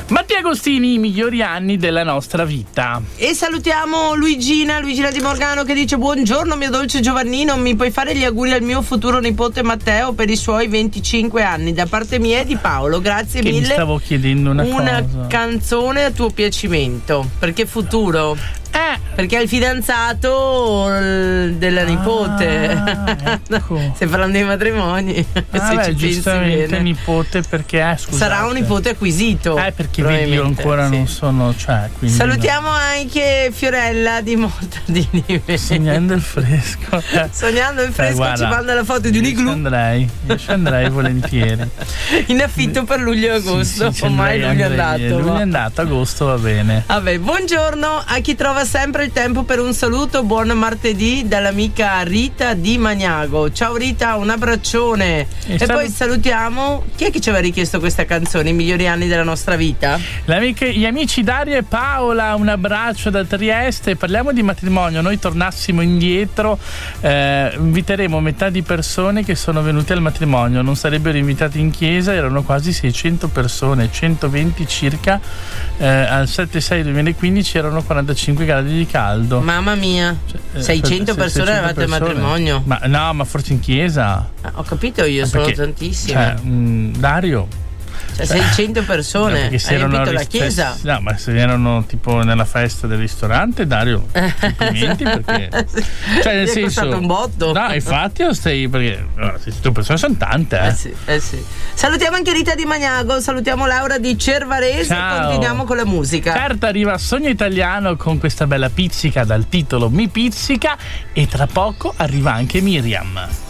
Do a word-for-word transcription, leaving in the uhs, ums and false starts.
Mattia Agostini, i migliori anni della nostra vita. E salutiamo Luigina, Luigina di Morgano, che dice: buongiorno mio dolce Giovannino, mi puoi fare gli auguri al mio futuro nipote Matteo per i suoi venticinque anni, da parte mia e di Paolo, grazie che mille. Mi stavo chiedendo una, una cosa. canzone a tuo piacimento, perché futuro? Eh, perché è il fidanzato della ah, nipote. Ecco. Stai parlando di matrimoni. Ah, se beh, ci giustamente pensi bene. Nipote, perché eh, scusate. Sarà un nipote acquisito. Eh, perché vedi, io ancora sì. non sono, cioè, quindi salutiamo no. anche Fiorella di Montadini. Sognando il fresco. Sognando il fresco, eh, ci manda la foto di un igloo. Ci andrei, ci andrei volentieri. In affitto per luglio e agosto. Sì, sì, ormai luglio è andato. Luglio è andato, agosto va bene. Vabbè, buongiorno a chi trova sempre il tempo per un saluto. Buon martedì dall'amica Rita di Magnago. Ciao Rita, un abbraccione. E, e sal- poi salutiamo chi è che ci aveva richiesto questa canzone, i migliori anni della nostra vita? Gli amici Dario e Paola, un abbraccio da Trieste. Parliamo di matrimonio. Noi tornassimo indietro, eh, inviteremo metà di persone che sono venute al matrimonio, non sarebbero invitate in chiesa, erano quasi seicento persone, centoventi circa, eh, al sette sei duemilaquindici erano quarantacinque gradi di caldo. Mamma mia, cioè, seicento persone eravate al matrimonio? Ma no, ma forse in chiesa. Ah, ho capito io, sono perché, tantissime. Cioè, mh, Dario. Cioè, seicento persone, no, hai riempito la chiesa? Fest- no, ma se erano tipo nella festa del ristorante, Dario, complimenti, perché cioè nel ti è senso, costato un botto. No, infatti lo stai, perché no, seicento persone sono tante, eh. Eh sì, eh sì. Salutiamo anche Rita di Magnago, salutiamo Laura di Cervarese. Ciao. E continuiamo con la musica. Carta arriva a Sogno Italiano con questa bella pizzica dal titolo Mi pizzica, e tra poco arriva anche Miriam.